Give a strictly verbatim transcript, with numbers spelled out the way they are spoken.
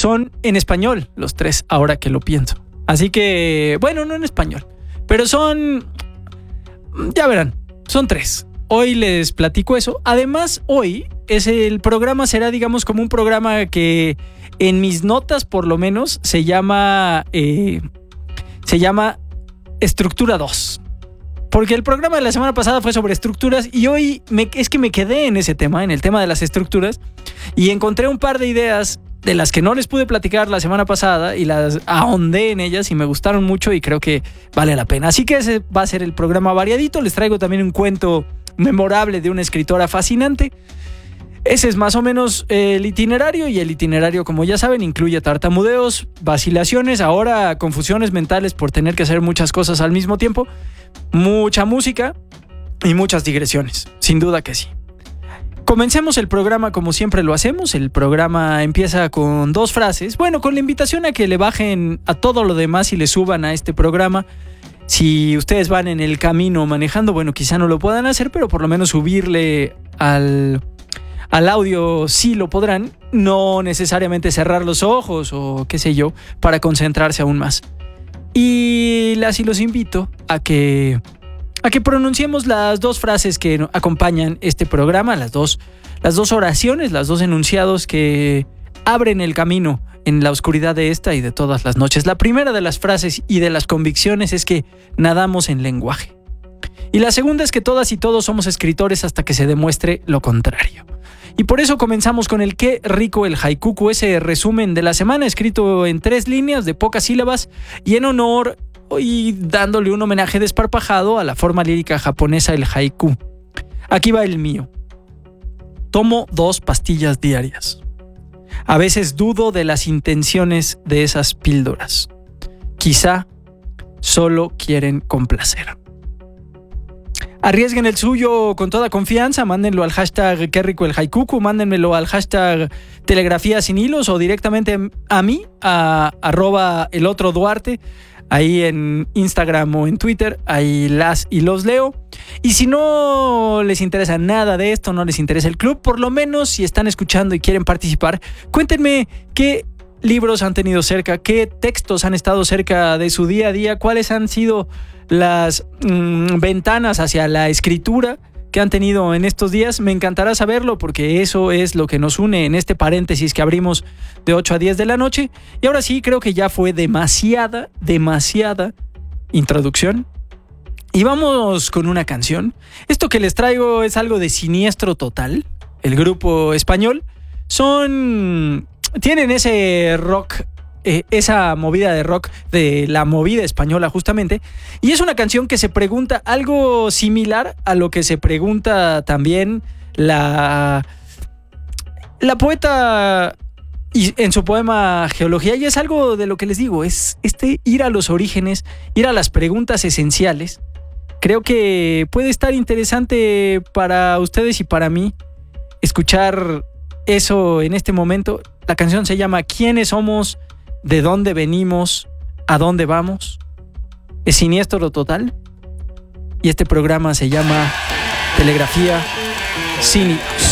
son en español los tres, ahora que lo pienso. Así que, bueno, no en español, pero son, ya verán, son tres. Hoy les platico eso. Además, hoy es el programa, será digamos como un programa que en mis notas por lo menos se llama, eh, se llama Estructura dos. Porque el programa de la semana pasada fue sobre estructuras y hoy me, es que me quedé en ese tema, en el tema de las estructuras, y encontré un par de ideas de las que no les pude platicar la semana pasada y las ahondé en ellas y me gustaron mucho y creo que vale la pena. Así que ese va a ser el programa variadito. Les traigo también un cuento memorable de una escritora fascinante. Ese es más o menos el itinerario, y el itinerario, como ya saben, incluye tartamudeos, vacilaciones, ahora confusiones mentales por tener que hacer muchas cosas al mismo tiempo, mucha música y muchas digresiones, sin duda que sí. Comencemos el programa como siempre lo hacemos. El programa empieza con dos frases, bueno, con la invitación a que le bajen a todo lo demás y le suban a este programa. Si ustedes van en el camino manejando, bueno, quizá no lo puedan hacer, pero por lo menos subirle al... Al audio sí lo podrán, no necesariamente cerrar los ojos o qué sé yo, para concentrarse aún más. Y así los invito a que, a que pronunciemos las dos frases que acompañan este programa, las dos, las dos oraciones, las dos enunciados que abren el camino en la oscuridad de esta y de todas las noches. La primera de las frases y de las convicciones es que nadamos en lenguaje. Y la segunda es que todas y todos somos escritores hasta que se demuestre lo contrario. Y por eso comenzamos con el Qué rico el haikuku, ese resumen de la semana escrito en tres líneas de pocas sílabas y en honor y dándole un homenaje desparpajado a la forma lírica japonesa, el haiku. Aquí va el mío. Tomo dos pastillas diarias. A veces dudo de las intenciones de esas píldoras. Quizá solo quieren complacer. Arriesguen el suyo con toda confianza, mándenlo al hashtag Qué rico el haikuku, mándenmelo al hashtag Telegrafía sin hilos o directamente a mí, a arroba el otro Duarte, ahí en Instagram o en Twitter, ahí las y los leo. Y si no les interesa nada de esto, no les interesa el club, por lo menos si están escuchando y quieren participar, cuéntenme qué libros han tenido cerca, qué textos han estado cerca de su día a día, cuáles han sido las mmm, ventanas hacia la escritura que han tenido en estos días. Me encantará saberlo porque eso es lo que nos une en este paréntesis que abrimos de ocho a diez de la noche. Y ahora sí, creo que ya fue demasiada, demasiada introducción. Y vamos con una canción. Esto que les traigo es algo de Siniestro Total, el grupo español. Son... tienen ese rock, eh, esa movida de rock de la movida española justamente, y es una canción que se pregunta algo similar a lo que se pregunta también la, la poeta y en su poema Geología, y es algo de lo que les digo, es este ir a los orígenes, ir a las preguntas esenciales. Creo que puede estar interesante para ustedes y para mí escuchar eso en este momento. La canción se llama ¿Quiénes somos? ¿De dónde venimos? ¿A dónde vamos? Es Siniestro Total y este programa se llama Telegrafía sin hilos.